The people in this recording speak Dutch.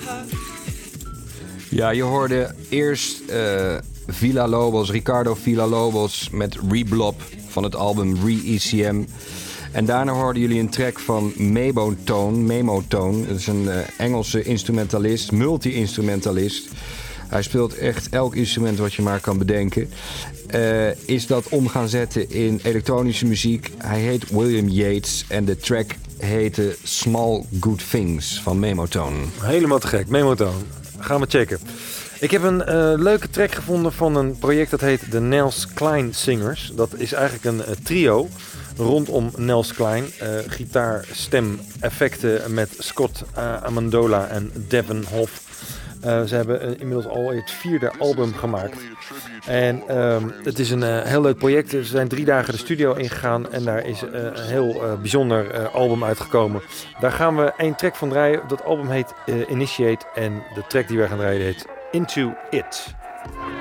Ja, je hoorde eerst Ricardo Villa-Lobos met Reblob van het album Re-ECM. En daarna hoorden jullie een track van Memotone. Dat is een Engelse instrumentalist, multi-instrumentalist. Hij speelt echt elk instrument wat je maar kan bedenken. Is dat om gaan zetten in elektronische muziek. Hij heet William Yates en de track heette Small Good Things van Memotone. Helemaal te gek, Memotone. Gaan we checken. Ik heb een leuke track gevonden van een project dat heet de Nels Klein Singers. Dat is eigenlijk een trio rondom Nels Klein. Gitaar, stem, effecten met Scott Amendola en Devin Hoff. Ze hebben inmiddels al het 4e album gemaakt. En het is een heel leuk project. Ze zijn 3 dagen de studio ingegaan en daar is een heel bijzonder album uitgekomen. Daar gaan we 1 track van draaien. Dat album heet Initiate en de track die wij gaan draaien heet Into It.